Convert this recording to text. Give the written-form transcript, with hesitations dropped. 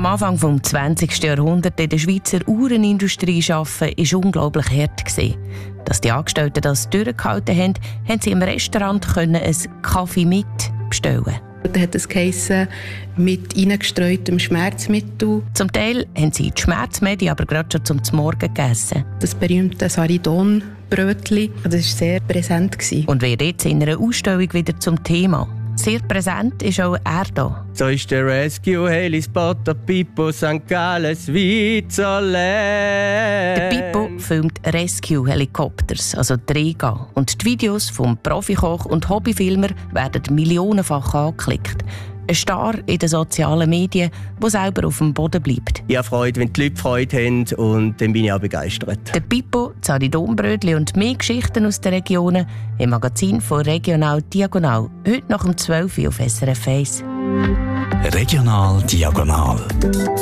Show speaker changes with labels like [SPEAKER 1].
[SPEAKER 1] Am Anfang des 20. Jahrhunderts in der Schweizer Uhrenindustrie arbeiten, war unglaublich hart. Dass die Angestellten das durchgehalten haben, haben sie im Restaurant einen Kaffee mit bestellen.
[SPEAKER 2] Da hat es geheissen, mit reingestreutem Schmerzmittel.
[SPEAKER 1] Zum Teil haben sie die Schmerzmedi aber gerade schon zum Morgen gegessen.
[SPEAKER 2] Das berühmte Saridon-Brötchen, das war sehr präsent.
[SPEAKER 1] Und wird jetzt in einer Ausstellung wieder zum Thema. Sehr präsent ist auch er da.
[SPEAKER 3] So ist der Rescue Helispot Pippo St. Gallen Switzerland.
[SPEAKER 1] Der Pippo filmt Rescue Helikopters, also Träger. Und die Videos vom Profikoch und Hobbyfilmer werden millionenfach angeklickt. Ein Star in den sozialen Medien, der selber auf dem Boden bleibt.
[SPEAKER 3] Ich habe Freude, wenn die Leute Freude haben, und dann bin ich auch begeistert.
[SPEAKER 1] Der Pippo, Saridonbrötli und mehr Geschichten aus den Regionen im Magazin von Regional Diagonal. Heute nach dem 12 Uhr auf SRF 1.
[SPEAKER 4] Regional Diagonal.